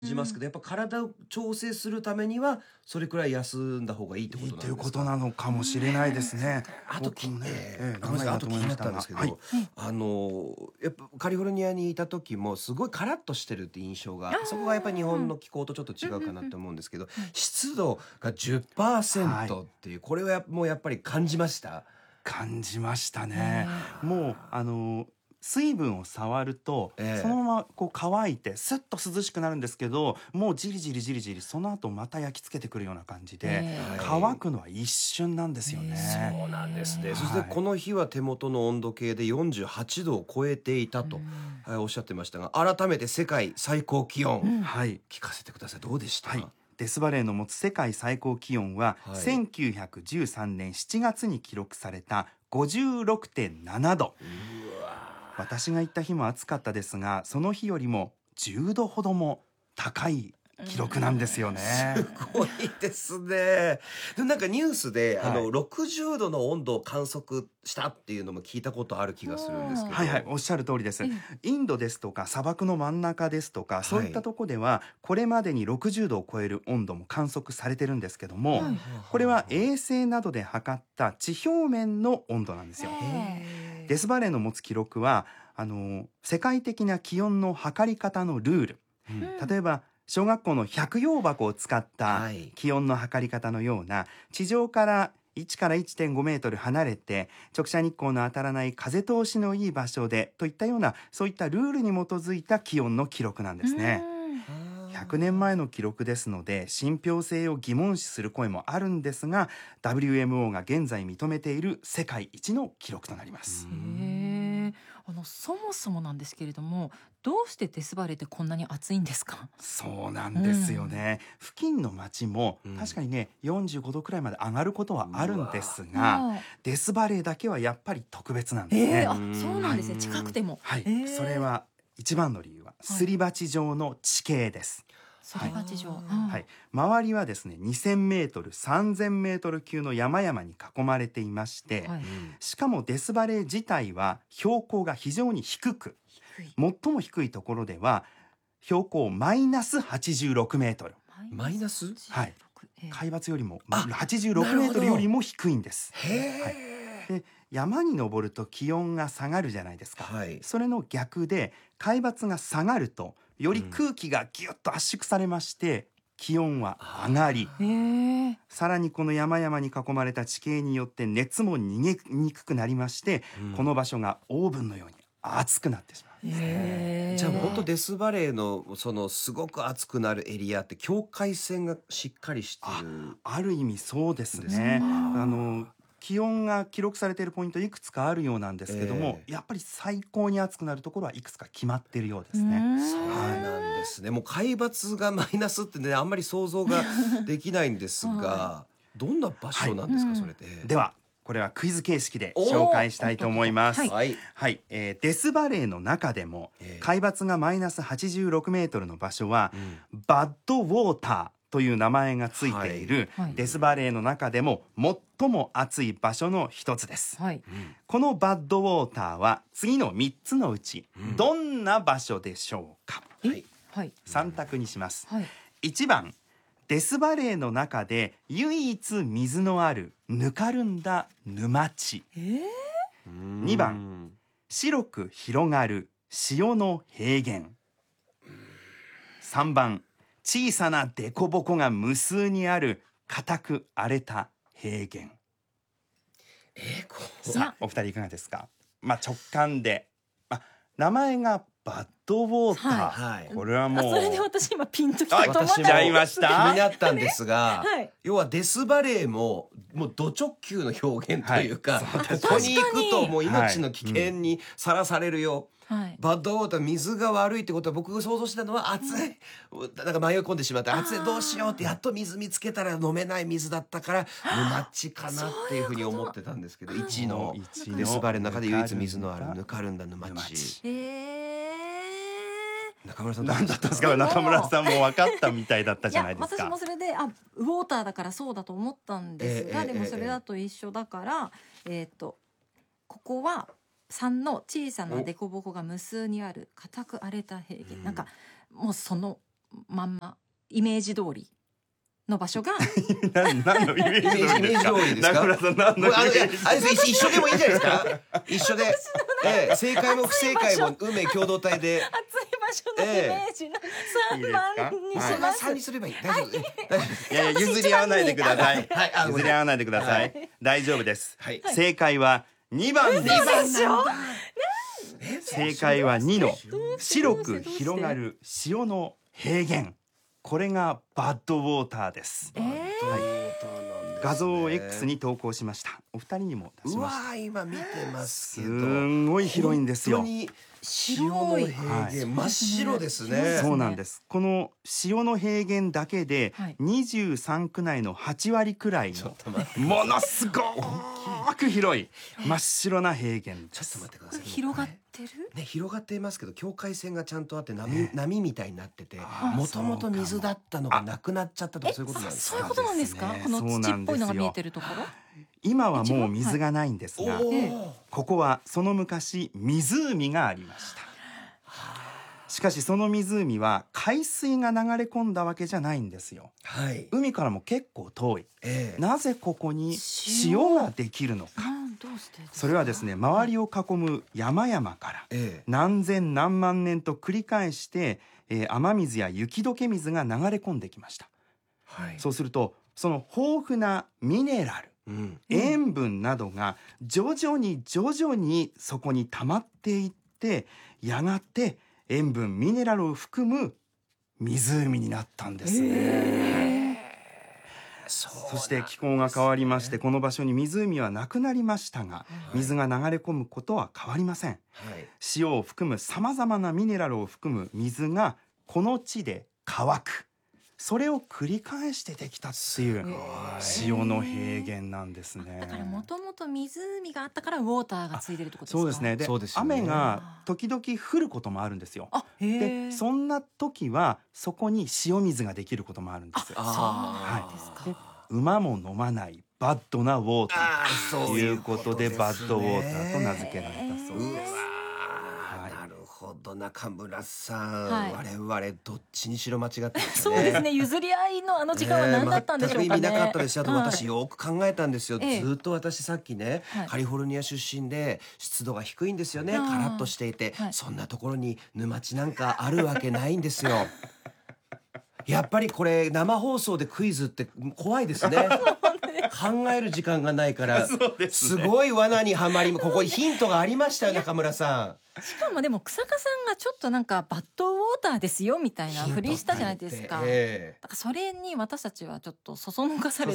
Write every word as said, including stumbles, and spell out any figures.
じますけど、やっぱ体を調整するためにはそれくらい休んだ方がいいってこいいとなんですか？ ということなのかもしれないですね。 あとき、 僕もね、 えー、 えー、 ごめんなさい、あと気になっ長いなと思いましたが、 たんですけど、 はい。 あのやっぱカリフォルニアにいた時もすごいカラッとしてるって印象が、そこがやっぱり日本の気候とちょっと違うかなって思うんですけど、湿度がじゅっパーセントっていう、これはやもうやっぱり感じました？ 感じましたね。もうあの水分を触ると、 ええそのままこう乾いてスッと涼しくなるんですけど、もうじりじりじりじりその後また焼き付けてくるような感じで、 はい乾くのは一瞬なんですよね。 そうなんですね。そしてはいこの日は手元の温度計でよんじゅうはちどを超えていたと、はい、おっしゃってましたが、改めて世界最高気温、 はい、 聞かせてください。どうでした？ はい、デスバレーの持つ世界最高気温は、 はいせんきゅうひゃくじゅうさんねんしちがつに記録された ごじゅうろくてんななど。 うわ私が行った日も暑かったですが、その日よりもじゅうどほども高い記録なんですよね。 すごいですね。でもなんかニュースで、 はいあのろくじゅうどの温度を観測したっていうのも聞いたことある気がするんですけど。 はいはい、おっしゃる通りです。インドですとか砂漠の真ん中ですとか、そういったとこではこれまでにろくじゅうどを超える温度も観測されてるんですけども、 はいこれは衛星などで測った地表面の温度なんですよ。 へーデスバレーの持つ記録はあの世界的な気温の測り方のルール、 うん例えば小学校の百葉箱を使ったはい気温の測り方のような、地上からいちからいってんごメートル離れて直射日光の当たらない風通しのいい場所でといったような、そういったルールに基づいた気温の記録なんですね。ひゃくねんまえの記録ですので信憑性を疑問視する声もあるんですが、 ダブリューエムオー が現在認めている世界一の記録となります。 へえ。あのそもそもなんですけれども、どうしてデスバレーってこんなに暑いんですか？ そうなんですよね、うん、付近の町もうん確かにねよんじゅうごどくらいまで上がることはあるんですが、 はい、 デスバレーだけはやっぱり特別なんですね。 えー、あ、そうなんですね。近くても。 はい、 えー、 それは一番の理由はすり鉢状の地形です。 すり鉢状、 はいはい、周りはですねにせんメートルさんぜんメートル級の山々に囲まれていまして、 はい、 しかもデスバレー自体は標高が非常に低く、最も低いところでは標高マイナスはちじゅうろくメートル、 マイナス、 はい、 えー、 海抜よりもあはちじゅうろくメートルよりも低いんです。 へー、 はい、で山に登ると気温が下がるじゃないですか、 はい、 それの逆で海抜が下がるとより空気がギュッと圧縮されまして、気温は上がり、 えー、 さらにこの山々に囲まれた地形によって熱も逃げにくくなりまして、 うん、 この場所がオーブンのように熱くなってしまうんですね。 えー、 じゃあもう本当デスバレーのそのすごく熱くなるエリアって境界線がしっかりしてる。 あ、ある意味そうですですね。 か。 あの気温が記録されているポイントいくつかあるようなんですけども、 えーやっぱり最高に暑くなるところはいくつか決まっているようですね。 そうなんですね。もう海抜がマイナスってね、あんまり想像ができないんですが、 はどんな場所なんですか、 はい、 それで。 ではこれはクイズ形式で紹介したいと思います。 はい、 はい、えー、デスバレーの中でも、 えー、 海抜がマイナスはちじゅうろくメートルの場所は、 うん、 バッドウォーターという名前がついている、 はい、 デスバレーの中でも最も暑い場所の一つです、 はい、 このバッドウォーターは次のみっつのうち、うん、どんな場所でしょうか。 はいはい、 さん択にします、 はい、 いちばんデスバレーの中で唯一水のあるぬかるんだ沼地、 えー、 にばん白く広がる塩の平原、さんばん小さな凸凹が無数にある硬く荒れた平原。 えー、こさあお二人いかがですか。まあ直感で、あ、名前がバッドウォーター、 はいはい、 これはもうそれで私今ピンときたと思ったんです。 私もちゃいました気になったんですが、 はい、 要はデスバレーももうド直球の表現というか、 はい、 ここに行くともう命の危険にさらされるよ、はい、バッドウォーター、水が悪いってことは僕が想像したのは暑い、うん、なんか迷い込んでしまって暑いどうしようってやっと水見つけたら飲めない水だったから沼地かなっていうふうに思ってたんですけど、いちのデスバレーの中で唯一水のあるぬかるんだ沼地。 えー、 中村さん何だったんですか。中村さんも分かったみたいだったじゃないですか。 いや私もそれであウォーターだからそうだと思ったんですが、えー、でもそれだと一緒だから、えー、とここはさんの小さな凸凹が無数にある硬く荒れた平原、なんかもうそのまんまイメージ通りの場所が何何のイメージ通りですか。 イメージ通りですか。 中村さん何のイメあのいやージ。 あれです一緒でもいいんじゃないですか。一緒で、ええ、正解も不正解も運命共同体で。 暑い場所のイメージのさんばんにしはいます。 さんにすればいい。大丈夫。大丈夫いやいや譲り合わないでください。 はいあ譲り合わないでください。大丈夫です。 はい正解はにばんです。 嘘でしょ。 正解はにの白く広がる潮の平原。これがバッドウォーターです。 えー、 画像を X に投稿しました。お二人にも出しうわました。 ー今見てますけど。 すんごい広いんですよ。 本当に潮の平原真っ白ですね。 そうなんです。この潮の平原だけではいにじゅうさんく内のはちわりくらいのちょっと待って。 ものすごく広い真っ白な平原でちょっとす。 待ってください。 広がってる。 ね、広がっていますけど境界線がちゃんとあって波、波みたいになっててあーもともと水だったのがなくなっちゃったとかえそういうことなんですか。 そういうことなんですか。 そうですこねの土っぽいのが見えてるところ。 今はもう水がないんですが、 おえーここはその昔湖がありました。しかしその湖は海水が流れ込んだわけじゃないんですよ。 はい。 海からも結構遠い。 ええなぜここに塩塩ができるのか。 なんどうしてですか。 それはですね、周りを囲む山々からええ何千何万年と繰り返して、えー雨水や雪解け水が流れ込んできました。 はい。 そうするとその豊富なミネラル、 うん。 塩分などが徐々に徐々にそこに溜まっていって、やがて塩分ミネラルを含む湖になったんですね。そして気候が変わりましてこの場所に湖はなくなりましたが、水が流れ込むことは変わりません。 はい。 塩を含むさまざまなミネラルを含む水がこの地で乾く、それを繰り返してできたっていう塩の平原なんですね。 だからもともと湖があったからウォーターがついてるってことですか。 そうですね。でそうですよね雨が時々降ることもあるんですよ。 あ、へでえ。 そんな時はそこに塩水ができることもあるんです。 あそうですか。 で馬も飲まないバッドなウォータあーーということでバッドウォーターと名付けられたそううわです。 ーなるほど中村さん、 はい我々どっちにしろ間違ってますね。 そうですね。譲り合いのあの時間は何だったんでしょうかね。 全く意味なかったですし、あと私はいよく考えたんですよ、 ええずっと私さっきね、 はいカリフォルニア出身で湿度が低いんですよね、 あーカラッとしていて、 はいそんなところに沼地なんかあるわけないんですよ。やっぱりこれ生放送でクイズって怖いですね。考える時間がないからそうですすねごい罠にはまり、ここにヒントがありましたよ中村さん。 しかもでも草加さんがちょっとなんかバッドウォーターですよみたいなふりしたじゃないですか。 ええだからそれに私たちはちょっとそそのかされ